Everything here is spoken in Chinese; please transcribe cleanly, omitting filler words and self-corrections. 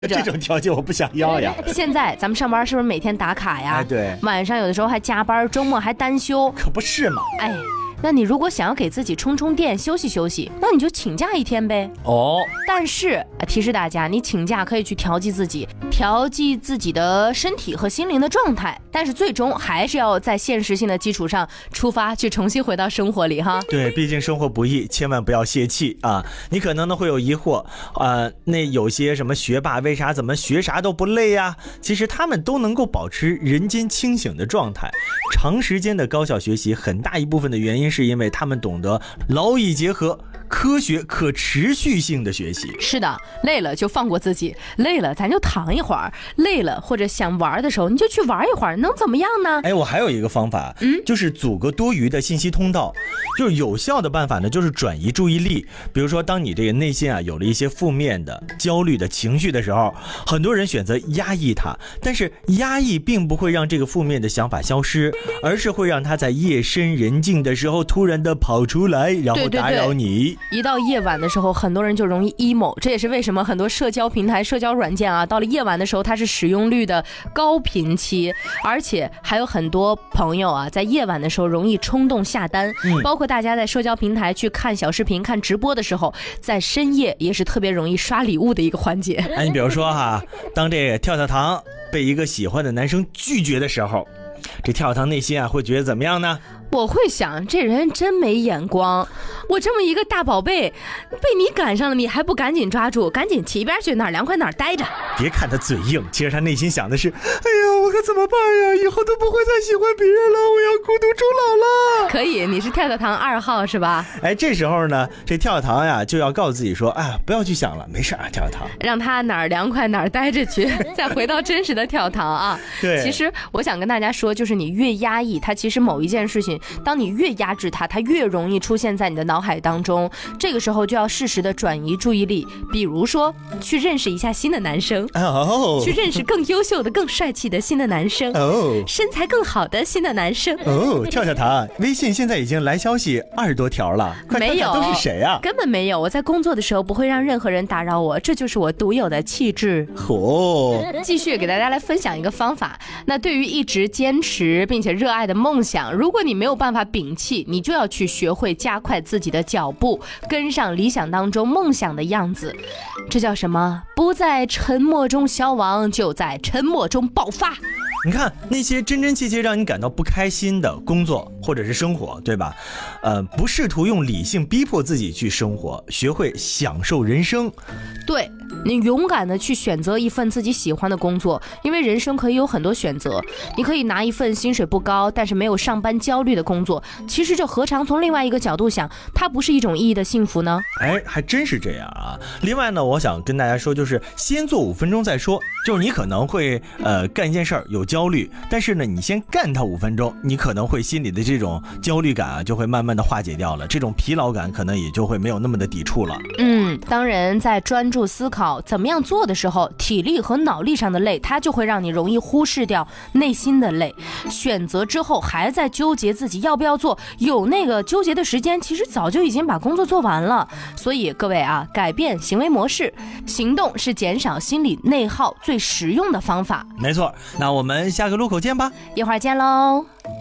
这种条件我不想要呀。 现在咱们上班是不是每天打卡呀？ 哎，对， 晚上有的时候还加班，周末还单休， 可不是嘛。 哎，那你如果想要给自己充充电、休息休息，那你就请假一天呗。 哦， 但是提示大家，你请假可以去调剂自己的身体和心灵的状态，但是最终还是要在现实性的基础上出发，去重新回到生活里哈。 对，毕竟生活不易，千万不要泄气啊！你可能呢会有疑惑，那有些什么学霸为啥怎么学啥都不累呀？其实他们都能够保持人间清醒的状态。长时间的高效学习，很大一部分的原因是因为他们懂得劳逸结合。科学可持续性的学习。 是的，累了就放过自己，累了咱就躺一会儿，累了或者想玩的时候你就去玩一会儿，能怎么样呢？ 哎，我还有一个方法，就是阻隔多余的信息通道。就是有效的办法呢，就是转移注意力。比如说，当你这个内心有了一些负面的、焦虑的情绪的时候，很多人选择压抑它，但是压抑并不会让这个负面的想法消失，而是会让它在夜深人静的时候突然的跑出来，然后打扰你。 一到夜晚的时候，很多人就容易 emo， 这也是为什么很多社交平台、社交软件到了夜晚的时候，它是使用率的高频期，而且还有很多朋友在夜晚的时候容易冲动下单，包括大家在社交平台去看小视频、看直播的时候，在深夜也是特别容易刷礼物的一个环节。 哎，你比如说当这跳跳糖被一个喜欢的男生拒绝的时候，这跳跳糖内心会觉得怎么样呢？ 我会想，这人真没眼光，我这么一个大宝贝被你赶上了，你还不赶紧抓住，赶紧去一边去，哪儿凉快哪儿待着。 别看他嘴硬，其实他内心想的是，哎呀，我可怎么办呀？以后都不会再喜欢别人了，我要孤独终老了。 可以，你是跳跳糖2号是吧？ 哎，这时候呢，这跳跳糖就要告诉自己说，哎，不要去想了，没事跳跳糖， 让他哪儿凉快哪儿待着去，再回到真实的跳糖对， 其实我想跟大家说，就是你越压抑它，其实某一件事情，当你越压制它，它越容易出现在你的脑海当中。这个时候就要适时的转移注意力，比如说去认识一下新的男生，去认识更优秀的、更帅气的新的男生，身材更好的新的男生。 跳跳糖，微信现在已经来消息20多条了， 没有， 都是谁呀？ 根本没有。我在工作的时候不会让任何人打扰我，这就是我独有的气质。继续给大家来分享一个方法。那对于一直坚持并且热爱的梦想，如果你没有办法摒弃，你就要去学会加快自己的脚步，跟上理想当中梦想的样子。这叫什么？不在沉默中消亡，就在沉默中爆发。 你看那些真真切切让你感到不开心的工作或者是生活，对吧？不试图用理性逼迫自己去生活，学会享受人生。 对，你勇敢的去选择一份自己喜欢的工作，因为人生可以有很多选择。你可以拿一份薪水不高但是没有上班焦虑的工作，其实这何尝从另外一个角度想，它不是一种意义的幸福呢？ 哎，还真是这样啊。另外呢，我想跟大家说，就是先做5分钟再说。就是你可能会干一件事儿有焦虑，但是呢，你先干它5分钟，你可能会心里的这种焦虑感就会慢慢的化解掉了，这种疲劳感可能也就会没有那么的抵触了。 当人在专注思考怎么样做的时候，体力和脑力上的累，它就会让你容易忽视掉内心的累。选择之后还在纠结自己要不要做，有那个纠结的时间，其实早就已经把工作做完了。所以各位改变行为模式，行动是减少心理内耗最实用的方法。 没错，那我们下个路口见吧， 一会儿见喽。